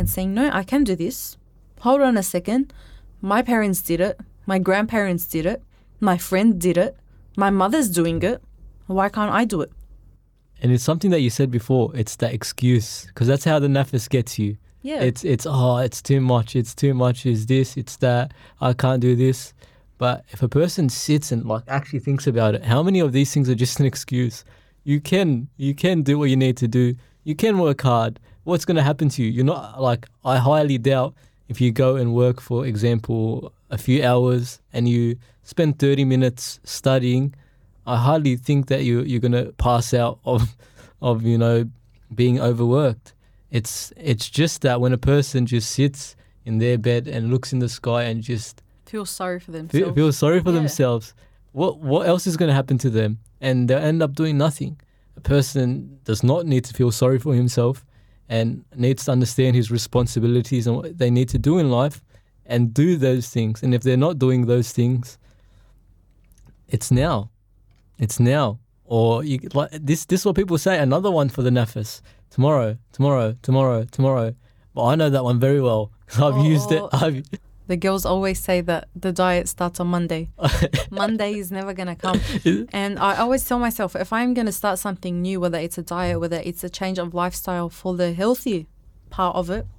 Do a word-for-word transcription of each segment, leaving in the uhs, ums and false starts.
and saying, no, I can do this. Hold on a second. My parents did it. My grandparents did it. My friend did it. My mother's doing it. Why can't I do it? And it's something that you said before. It's that excuse, because that's how the nafs gets you. Yeah. It's, it's oh, it's too much. It's too much. It's this, it's that. I can't do this. But if a person sits and like actually thinks about it, how many of these things are just an excuse? You can, you can do what you need to do. You can work hard. What's going to happen to you? You're not like, I highly doubt if you go and work, for example, a few hours and you spend thirty minutes studying, I hardly think that you, you're going to pass out of, of, you know, being overworked. It's, it's just that when a person just sits in their bed and looks in the sky and just Feel sorry for themselves. feel, feel sorry for Yeah. themselves, what, what else is going to happen to them? And they'll end up doing nothing. A person does not need to feel sorry for himself and needs to understand his responsibilities and what they need to do in life and do those things. And if they're not doing those things, it's now. It's now. Or you, like this, this is what people say. Another one for the nafs. Tomorrow, tomorrow, tomorrow, tomorrow. But I know that one very well because I've Oh, used it. oh. I've, The girls always say that the diet starts on Monday. Monday is never going to come. And I always tell myself, if I'm going to start something new, whether it's a diet, whether it's a change of lifestyle for the healthy part of it,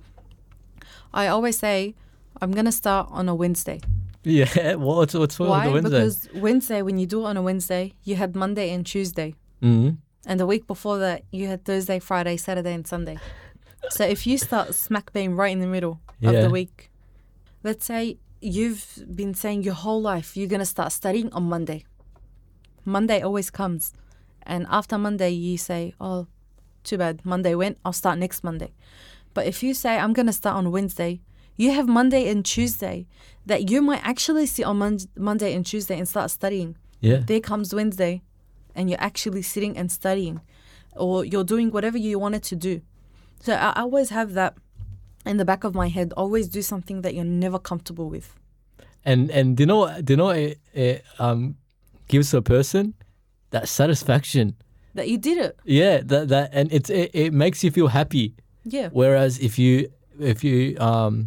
I always say, I'm going to start on a Wednesday. yeah. What's, what's wrong with Why? the Wednesday? Because Wednesday, when you do it on a Wednesday, you had Monday and Tuesday. Mhm. And the week before that, you had Thursday, Friday, Saturday, and Sunday. So if you start smack bang right in the middle of Yeah. the week, let's say you've been saying your whole life you're going to start studying on Monday. Monday always comes. And after Monday, you say, oh, too bad. Monday went. I'll start next Monday. But if you say, I'm going to start on Wednesday, you have Monday and Tuesday that you might actually sit on Mon- Monday and Tuesday and start studying. Yeah. There comes Wednesday and you're actually sitting and studying, or you're doing whatever you wanted to do. So I always have that in the back of my head. Always do something that you're never comfortable with. And and do you know what, do you know what it, it um gives to a person? That satisfaction. That you did it. Yeah, that that and it's it, it makes you feel happy. Yeah. Whereas if you if you um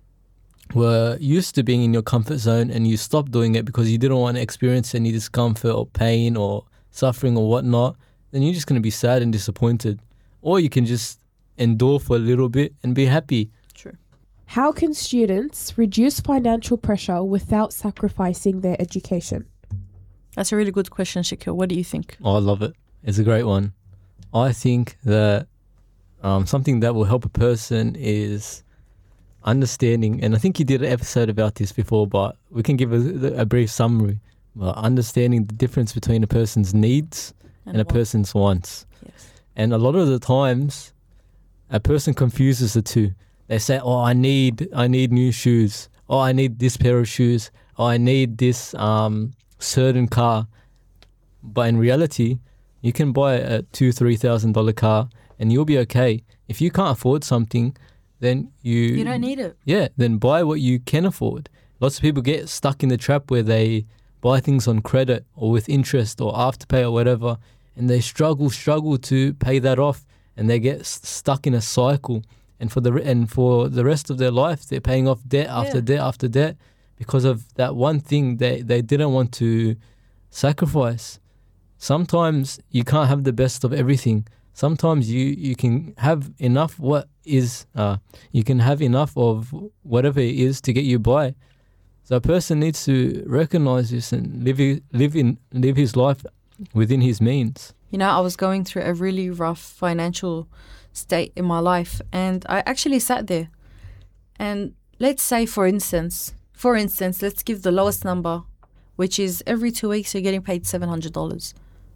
were used to being in your comfort zone and you stopped doing it because you didn't want to experience any discomfort or pain or suffering or whatnot, then you're just going to be sad and disappointed. Or you can just endure for a little bit and be happy. True. How can students reduce financial pressure without sacrificing their education? That's a really good question, Shakil. What do you think? Oh, I love it. It's a great one. I think that um, something that will help a person is understanding, and I think you did an episode about this before, but we can give a, a brief summary. Well, understanding the difference between a person's needs and, and a what? person's wants. Yes. And a lot of the times, a person confuses the two. They say, "Oh, I need, I need new shoes. Oh, I need this pair of shoes. Oh, I need this um, certain car." But in reality, you can buy a two, three thousand dollar car, and you'll be okay. If you can't afford something, then you You don't need it. yeah, then buy what you can afford. Lots of people get stuck in the trap where they buy things on credit or with interest or afterpay or whatever, and they struggle, struggle to pay that off, and they get s- stuck in a cycle. And for the re- and for the rest of their life, they're paying off debt after Yeah. debt after debt because of that one thing they, they didn't want to sacrifice. Sometimes you can't have the best of everything. Sometimes you, you can have enough what is uh you can have enough of whatever it is to get you by. So a person needs to recognize this and live i- live in live his life within his means. You know, I was going through a really rough financial state in my life, and I actually sat there. And let's say, for instance, for instance, let's give the lowest number, which is every two weeks you're getting paid seven hundred dollars.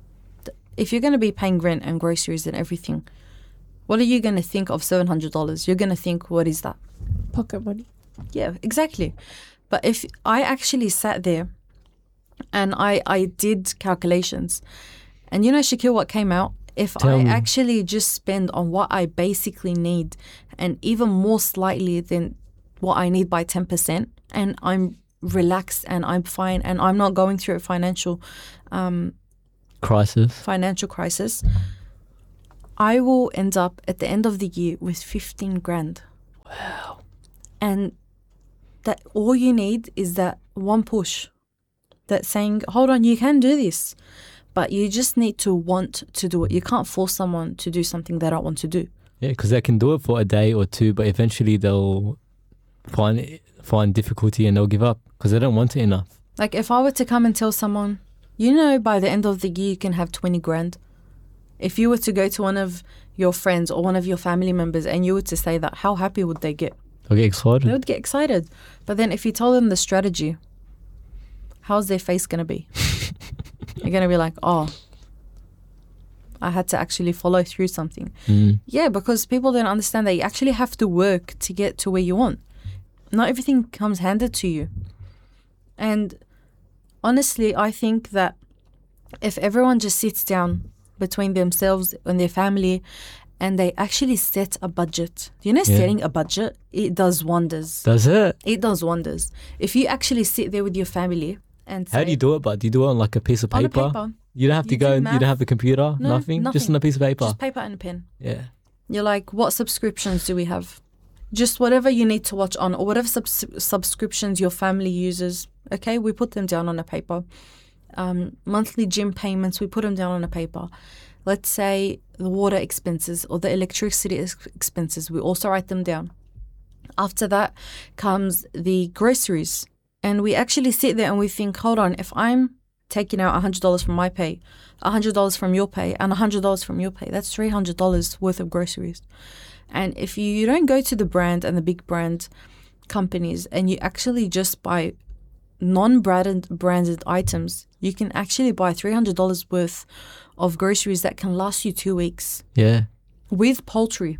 If you're going to be paying rent and groceries and everything, what are you going to think of seven hundred dollars? You're going to think, what is that? Pocket money. Yeah, exactly. But if I actually sat there and I, I did calculations, and you know, Shakil, what came out? If Tell I me. actually just spend on what I basically need, and even more slightly than what I need by ten percent, and I'm relaxed and I'm fine and I'm not going through a financial um, Crisis. financial crisis, I will end up at the end of the year with fifteen grand Wow. And that all you need is that one push that's saying, hold on, you can do this. But you just need to want to do it. You can't force someone to do something they don't want to do. Yeah, because they can do it for a day or two, but eventually they'll find find difficulty and they'll give up because they don't want it enough. Like if I were to come and tell someone, you know, by the end of the year you can have twenty grand. If you were to go to one of your friends or one of your family members and you were to say that, how happy would they get? They'll get excited. They would get excited. But then if you told them the strategy, how's their face going to be? You're going to be like, oh, I had to actually follow through something. Mm. Yeah, because people don't understand that you actually have to work to get to where you want. Not everything comes handed to you. And honestly, I think that if everyone just sits down between themselves and their family and they actually set a budget, you know, Yeah. setting a budget, it does wonders. Does it? It does wonders. If you actually sit there with your family and say, How do you do it, but do you do it on like a piece of on paper? a paper, You don't have to You go do and you math. don't have the computer, No, nothing, just nothing. on a piece of paper. just paper and a pen. Yeah. You're like, what subscriptions do we have? Just whatever you need to watch on, or whatever subs- subscriptions your family uses. Okay, we put them down on a paper. Um, monthly gym payments, we put them down on a paper. Let's say the water expenses or the electricity ex- expenses, we also write them down. After that comes the groceries. And we actually sit there and we think, hold on, if I'm taking out one hundred dollars from my pay, one hundred dollars from your pay, and one hundred dollars from your pay, that's three hundred dollars worth of groceries. And if you, you don't go to the brand and the big brand companies and you actually just buy non-branded branded items, you can actually buy three hundred dollars worth of groceries that can last you two weeks Yeah. with poultry.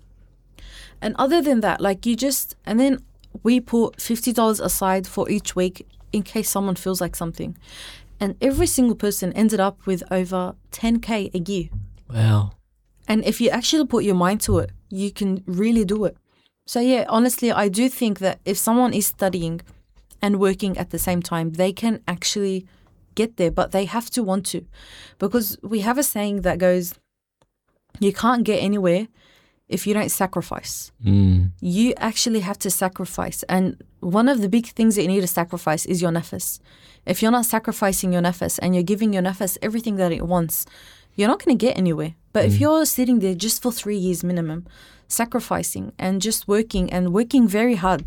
And other than that, like you just, and then we put fifty dollars aside for each week in case someone feels like something. And every single person ended up with over ten K a year. Wow. And if you actually put your mind to it, you can really do it. So yeah, honestly, I do think that if someone is studying and working at the same time, they can actually get there, but they have to want to. Because we have a saying that goes, you can't get anywhere if you don't sacrifice. Mm. You actually have to sacrifice. And one of the big things that you need to sacrifice is your nafas. If you're not sacrificing your nafas and you're giving your nafas everything that it wants, you're not going to get anywhere. But if you're sitting there just for three years minimum, sacrificing and just working and working very hard,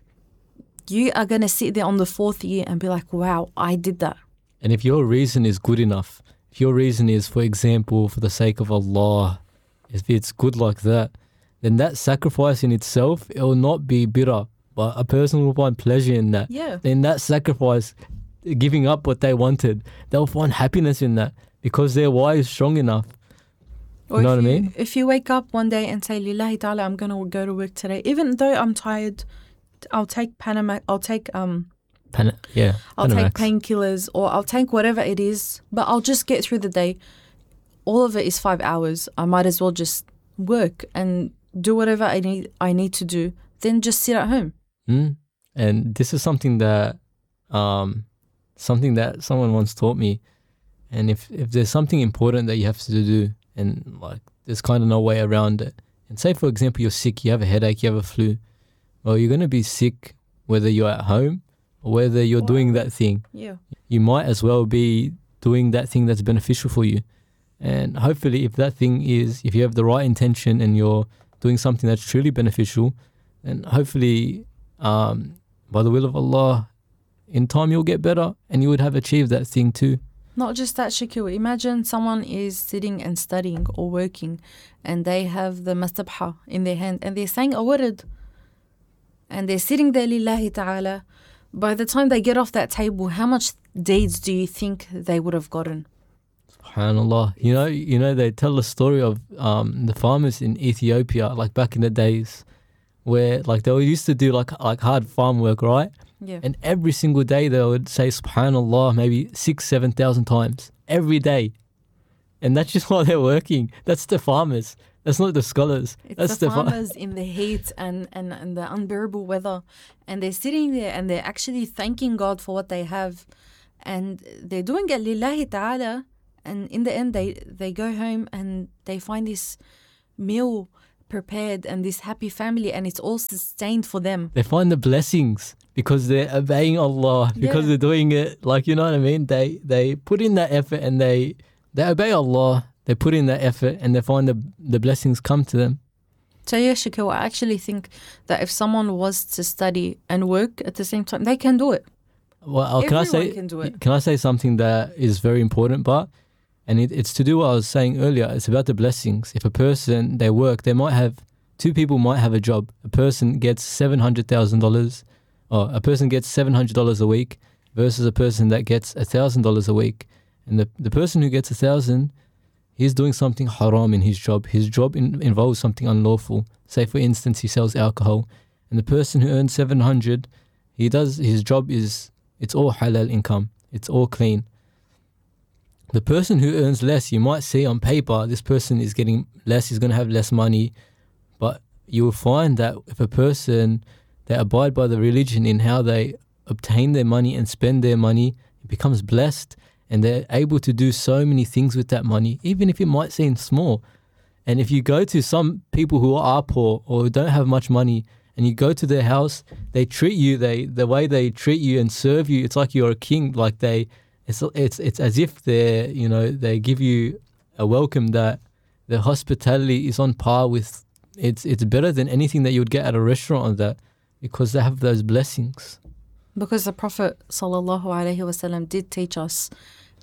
you are going to sit there on the fourth year and be like, wow, I did that. And if your reason is good enough, if your reason is, for example, for the sake of Allah, if it's good like that, then that sacrifice in itself, it will not be bitter, but a person will find pleasure in that. Yeah. Then that sacrifice, giving up what they wanted, they'll find happiness in that because their why is strong enough. Or You know if what I you, mean? If you wake up one day and say, Lillahi ta'ala, I'm going to go to work today, even though I'm tired, I'll take Panama, I'll take um, Pan- yeah, I'll Panamax. take painkillers or I'll take whatever it is, but I'll just get through the day. All of it is five hours. I might as well just work and do whatever I need I need to do, then just sit at home. Mm. And this is something that, um, something that someone once taught me. And if, if there's something important that you have to do, and like there's kind of no way around it. And say, for example, you're sick, you have a headache, you have a flu. Well, you're going to be sick whether you're at home or whether you're doing that thing. Yeah. You might as well be doing that thing that's beneficial for you. And hopefully if that thing is, if you have the right intention and you're doing something that's truly beneficial, then hopefully um, by the will of Allah, in time you'll get better and you would have achieved that thing too. Not just that, Shakil. Imagine someone is sitting and studying or working and they have the mastabha in their hand and they're saying a word and they're sitting there lillahi ta'ala. By the time they get off that table, how much deeds do you think they would have gotten? SubhanAllah. You know, you know, they tell the story of um, the farmers in Ethiopia, like back in the days, where like they used to do like like hard farm work, right? Yeah. And every single day they would say SubhanAllah maybe six, seven thousand times every day, and that's just while they're working. That's the farmers. That's not the scholars. It's That's the, the fa- farmers in the heat and, and, and the unbearable weather. And they're sitting there and they're actually thanking God for what they have. And they're doing it lillahi ta'ala. And in the end, they, they go home and they find this meal prepared and this happy family, and it's all sustained for them. They find the blessings because they're obeying Allah, because Yeah. they're doing it, like, you know what I mean? They they put in that effort and they they obey Allah. They put in that effort and they find the the blessings come to them. So yeah, Shakil, I actually think that if someone was to study and work at the same time, they can do it. Well, can I Everyone say can do it. can I say something that is very important, but and it, it's to do what I was saying earlier. It's about the blessings. If a person they work, they might have two people might have a job. A person gets seven hundred thousand dollars, or a person gets seven hundred dollars a week, versus a person that gets a thousand dollars a week. And the the person who gets a thousand, he's doing something haram in his job. His job in, involves something unlawful. Say, for instance, he sells alcohol, and the person who earns seven hundred, he does his job is it's all halal income. It's all clean. The person who earns less, you might see on paper, this person is getting less. He's going to have less money, but you will find that if a person they abide by the religion in how they obtain their money and spend their money, it becomes blessed. And they're able to do so many things with that money, even if it might seem small. And if you go to some people who are poor or who don't have much money, and you go to their house, they treat you, they the way they treat you and serve you, it's like you're a king. Like they, it's it's it's as if they're, you know, they give you a welcome that the hospitality is on par with. It's it's better than anything that you would get at a restaurant on that, because they have those blessings. Because the Prophet sallallahu alaihi wasallam did teach us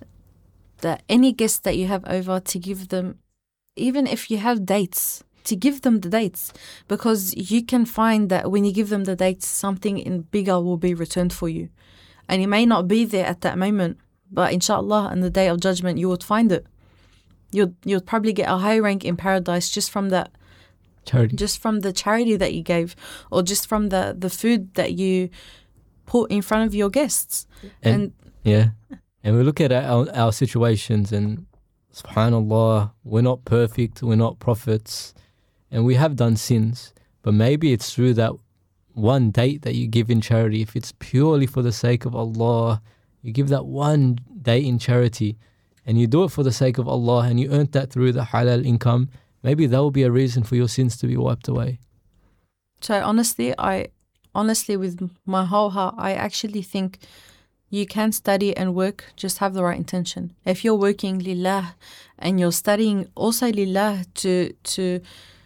that any guest that you have over, to give them, even if you have dates, to give them the dates, because you can find that when you give them the dates, something in bigger will be returned for you. And you may not be there at that moment, but inshallah, on the day of judgment, you would find it. You'd, you'd probably get a high rank in paradise just from that, Charity. just from the charity that you gave, or just from the, the food that you put in front of your guests. And, And yeah, and we look at our, our situations, and subhanallah, we're not perfect, we're not prophets, and we have done sins, but maybe it's through that one date that you give in charity. If it's purely for the sake of Allah, you give that one date in charity, and you do it for the sake of Allah, and you earned that through the halal income, maybe that will be a reason for your sins to be wiped away. so honestly, I honestly, with my whole heart, I actually think you can study and work, just have the right intention. If you're working lillah and you're studying also lillah to to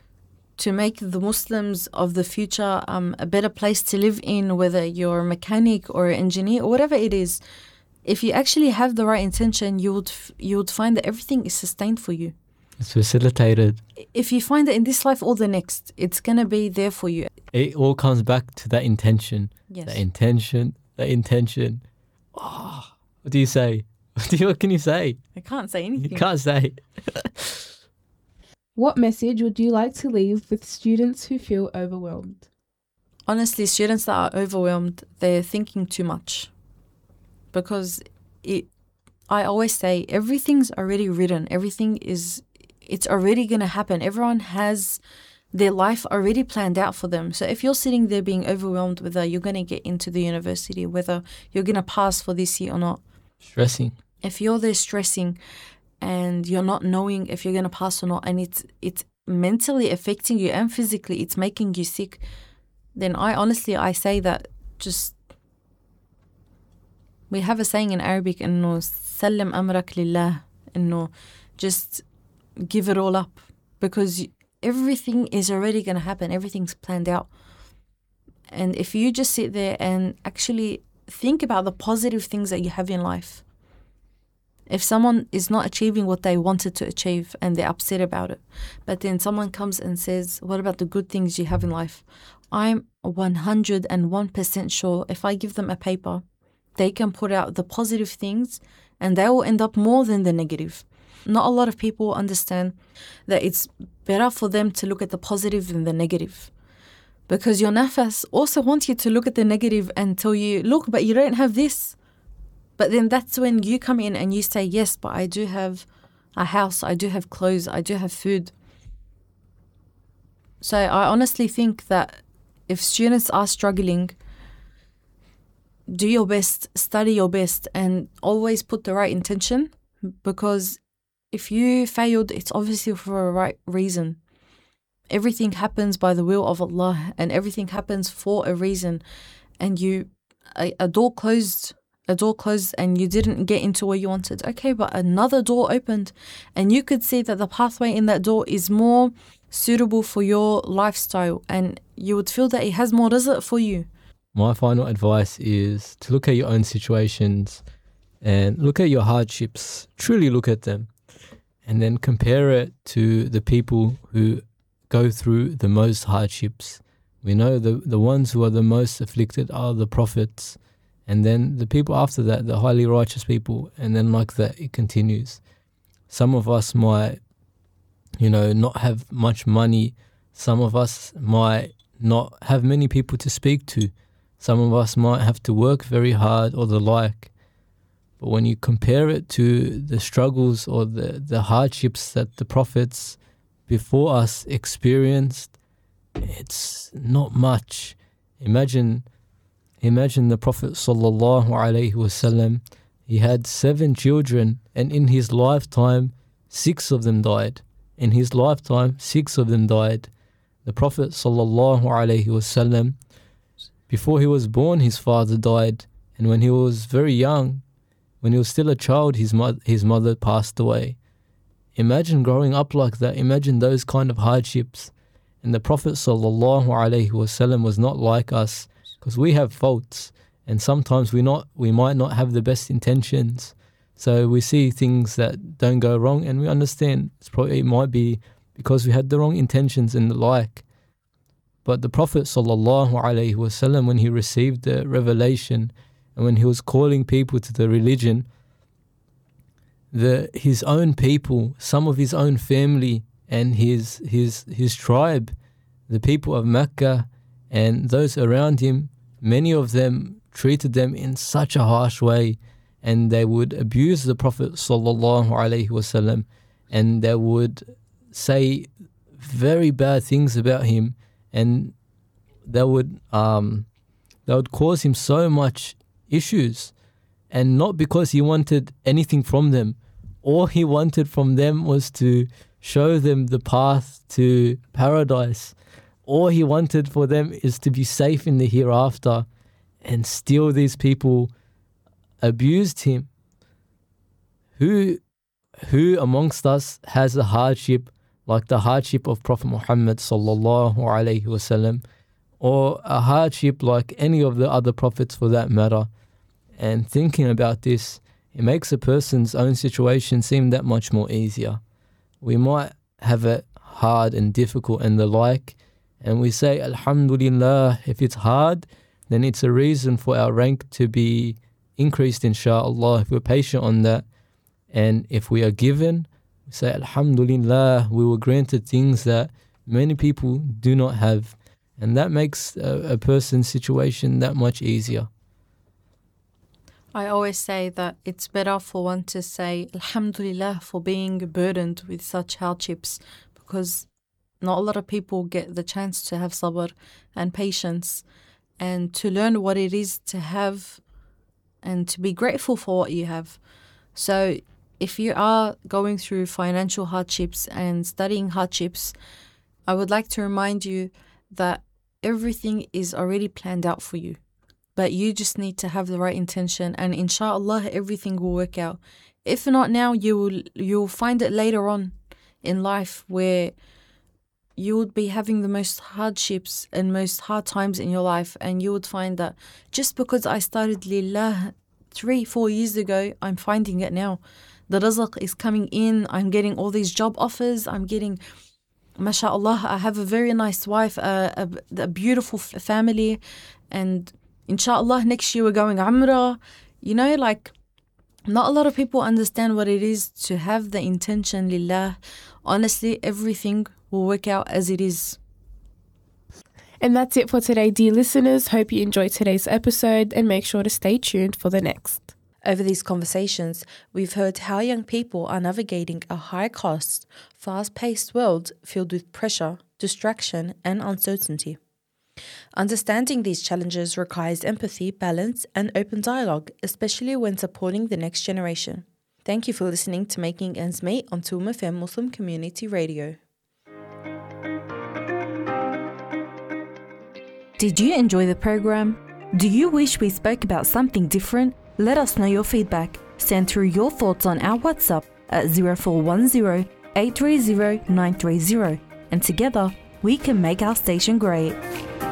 to make the Muslims of the future um, a better place to live in, whether you're a mechanic or an engineer or whatever it is, if you actually have the right intention, you would f- you would find that everything is sustained for you. It's facilitated. If you find it in this life or the next, it's gonna be there for you. It all comes back to that intention. Yes. The intention, the intention. Oh, what do you say? What, do you, what can you say? I can't say You anything. can't say. What message would you like to leave with students who feel overwhelmed? Honestly, students that are overwhelmed, they're thinking too much. Because it, I always say, everything's already written. Everything is, it's already going to happen. Everyone has their life already planned out for them. So if you're sitting there being overwhelmed, whether you're going to get into the university, whether you're going to pass for this year or not, Stressing. if you're there stressing and you're not knowing if you're going to pass or not, and it's it's mentally affecting you and physically it's making you sick, then I honestly, I say that just, we have a saying in Arabic, إنه سلم أمرك لله, إنه just give it all up, because everything is already going to happen. Everything's planned out. And if you just sit there and actually think about the positive things that you have in life, if someone is not achieving what they wanted to achieve and they're upset about it, but then someone comes and says, what about the good things you have in life? I'm one hundred one percent sure if I give them a paper, they can put out the positive things and they will end up more than the negative. Not a lot of people understand that it's better for them to look at the positive than the negative. Because your nafas also wants you to look at the negative and tell you, look, but you don't have this. But then that's when you come in and you say, yes, but I do have a house, I do have clothes, I do have food. So I honestly think that if students are struggling, do your best, study your best, and always put the right intention, because if you failed, it's obviously for a right reason. everything happens by the will of Allah, and everything happens for a reason. And you, a, a door closed, a door closed and you didn't get into where you wanted. Okay, but another door opened and you could see that the pathway in that door is more suitable for your lifestyle, and you would feel that it has more rizq for you. My final advice is to look at your own situations and look at your hardships. Truly look at them, and then compare it to the people who go through the most hardships. We know the, the ones who are the most afflicted are the prophets, and then the people after that, the highly righteous people, and then like that it continues. Some of us might, you know, not have much money. Some of us might not have many people to speak to. Some of us might have to work very hard or the like. But when you compare it to the struggles or the, the hardships that the prophets before us experienced, it's not much. Imagine, imagine the Prophet sallallahu alaihi wasallam. He had seven children, and in his lifetime, six of them died. In his lifetime, six of them died. The Prophet sallallahu alaihi wasallam, before he was born, his father died, and when he was very young, when he was still a child, his mother, his mother passed away. Imagine growing up like that. Imagine those kind of hardships. And the Prophet sallallahu alaihi wasallam was not like us, because we have faults, and sometimes we not we might not have the best intentions. So we see things that don't go wrong, and we understand it's probably it might be because we had the wrong intentions and the like. But the Prophet sallallahu alaihi wasallam, when he received the revelation and when he was calling people to the religion, the his own people, some of his own family and his his his tribe, the people of Mecca and those around him, many of them treated them in such a harsh way, and they would abuse the Prophet sallallahu alaihi wasallam, and they would say very bad things about him, and they would um they would cause him so much issues, and not because he wanted anything from them. All he wanted from them was to show them the path to paradise. All he wanted for them is to be safe in the hereafter, and still these people abused him. Who who amongst us has a hardship like the hardship of Prophet Muhammad sallallahu alaihi wasallam, or a hardship like any of the other prophets for that matter? And thinking about this, it makes a person's own situation seem that much more easier. We might have it hard and difficult and the like, and we say Alhamdulillah. If it's hard, then it's a reason for our rank to be increased, inshaAllah, if we're patient on that. And if we are given, we say Alhamdulillah, we were granted things that many people do not have, and that makes a, a person's situation that much easier. I always say that it's better for one to say Alhamdulillah for being burdened with such hardships, because not a lot of people get the chance to have sabr and patience and to learn what it is to have and to be grateful for what you have. So if you are going through financial hardships and studying hardships, I would like to remind you that everything is already planned out for you. But you just need to have the right intention, and inshallah everything will work out. If not now, you will you'll find it later on in life, where you would be having the most hardships and most hard times in your life, and you would find that just because I started Lillah three, four years ago, I'm finding it now. The rizq is coming in, I'm getting all these job offers, I'm getting, mashallah, I have a very nice wife, a, a, a beautiful f- family, and inshallah, next year we're going Umrah. You know, like, not a lot of people understand what it is to have the intention lillah. Honestly, everything will work out as it is. And that's it for today, dear listeners. Hope you enjoyed today's episode, and make sure to stay tuned for the next. Over these conversations, we've heard how young people are navigating a high-cost, fast-paced world filled with pressure, distraction, and uncertainty. Understanding these challenges requires empathy, balance, and open dialogue, especially when supporting the next generation. Thank you for listening to Making Ends Meet on Tulum F M Muslim Community Radio. Did you enjoy the program? Do you wish we spoke about something different? Let us know your feedback. Send through your thoughts on our WhatsApp at zero four one zero, eight three zero, nine three zero, and together we can make our station great.